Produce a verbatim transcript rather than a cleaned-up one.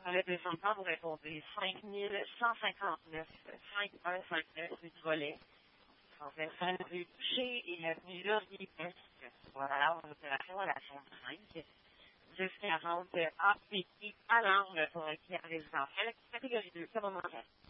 Le descendant vous répondez cinq mille cent cinquante-neuf, cinq un cinq neuf rue du Volet, cent vingt-cinq rue Touché et avenue Laurier-Est. Voilà, opération à la cinq, dix quarante A P I à l'angle pour un client résidentiel, catégorie deux, c'est mon moment.